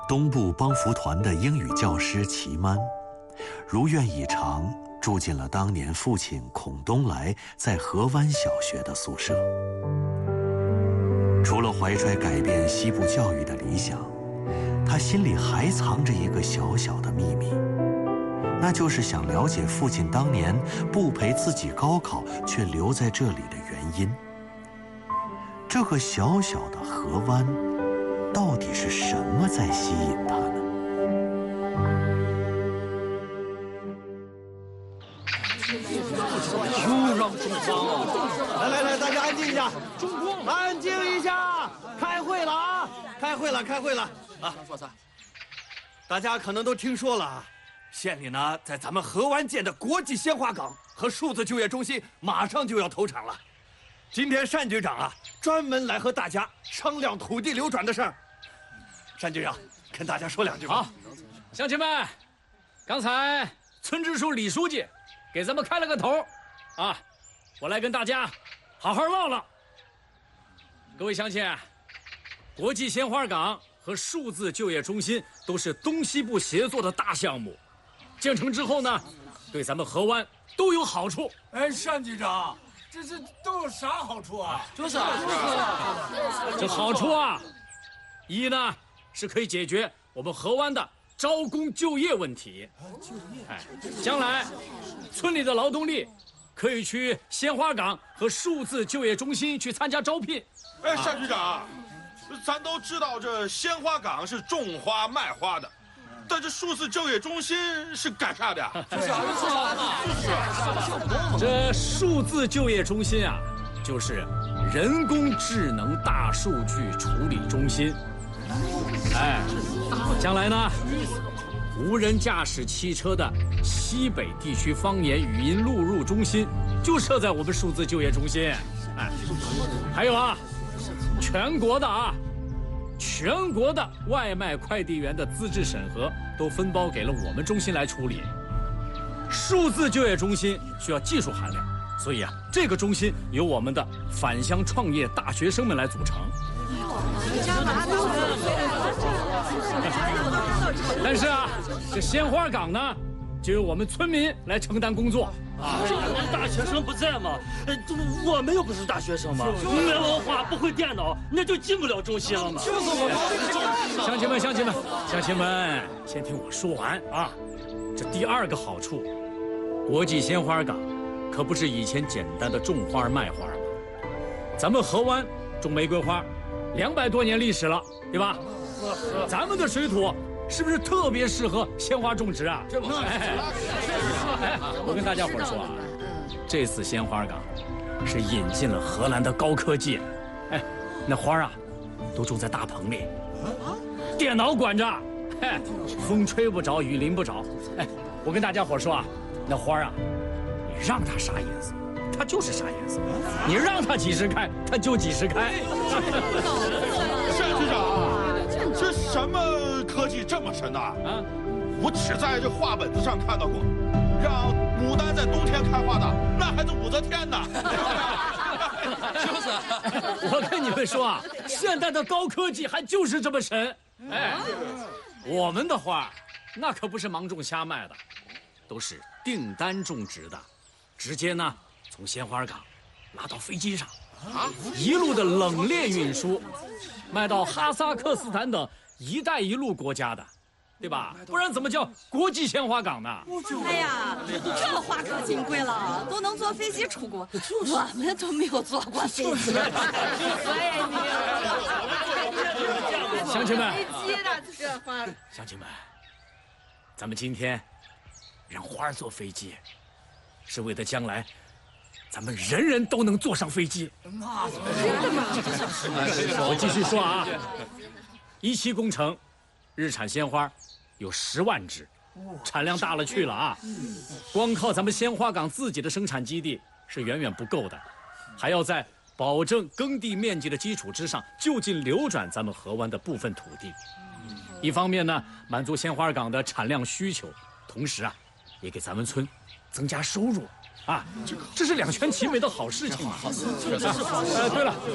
东部邦福团的英语教师齐曼，如愿以偿住进了当年父亲孔东来在河湾小学的宿舍。除了怀揣改变西部教育的理想，他心里还藏着一个小小的秘密，那就是想了解父亲当年不陪自己高考却留在这里的原因。这个小小的河湾，到底是什么在吸引他呢？ 又让中方！ 来，大家安静一下，安静一下，开会了啊！开会了啊！大家可能都听说了，县里呢在咱们河湾建的国际鲜花港和数字就业中心马上就要投产了。今天单局长啊，专门来和大家商量土地流转的事儿。单局长，跟大家说两句吧。 好，乡亲们，刚才村支书李书记给咱们开了个头，啊，我来跟大家好好唠唠。各位乡亲，国际鲜花港和数字就业中心都是东西部协作的大项目，建成之后呢，对咱们河湾都有好处。 哎，单局长，这都有啥好处啊？ 就是这好处啊，一呢是可以解决我们河湾的招工就业问题。哎，将来村里的劳动力可以去鲜花港和数字就业中心去参加招聘。 哎，单局长，咱都知道这鲜花港是种花卖花的，但这数字就业中心是干啥的呀？ 这数字就业中心啊，就是人工智能大数据处理中心。哎，将来呢，无人驾驶汽车的西北地区方言语音录入中心就设在我们数字就业中心。哎，还有啊，全国的外卖快递员的资质审核都分包给了我们中心来处理。数字就业中心需要技术含量，所以啊，这个中心由我们的返乡创业大学生们来组成。但是啊，这鲜花港呢，就由我们村民来承担工作。 大学生不在吗？我们又不是大学生嘛，没文化不会电脑，那就进不了中心了嘛。 乡亲们，先听我说完啊。这第二个好处，国际鲜花港可不是以前简单的种花卖花了，咱们河湾种玫瑰花200多年历史了，对吧？咱们的水土是不是特别适合鲜花种植啊？我跟大家伙说啊，这次鲜花港是引进了荷兰的高科技，哎，那花啊都种在大棚里，电脑管着，哎，风吹不着，雨淋不着。哎，我跟大家伙说啊，那花啊，你让它啥颜色，它就是啥颜色；你让它几时开，它就几时开。 单局长，这什么科技这么神呐？啊，我只在这画本子上看到过，让牡丹在冬天开花的，那还是武则天呢。 就是，我跟你们说啊，现代的高科技还就是这么神。哎，我们的花，那可不是盲种瞎卖的，都是订单种植的，直接呢从鲜花港拉到飞机上，一路的冷链运输，卖到哈萨克斯坦等“一带一路”国家的，对吧？不然怎么叫国际鲜花港呢？ 哎呀，这花可金贵了，都能坐飞机出国，我们都没有坐过飞机。 乡亲们， 飞机的这花， 乡亲们，咱们今天让花坐飞机，是为了将来咱们人人都能坐上飞机。我继续说啊，1期工程，日产鲜花有10万只，产量大了去了啊！光靠咱们鲜花港自己的生产基地是远远不够的，还要在保证耕地面积的基础之上，就近流转咱们河湾的部分土地。一方面呢，满足鲜花港的产量需求，同时啊，也给咱们村增加收入啊，这是2全其美的好事情嘛。对了。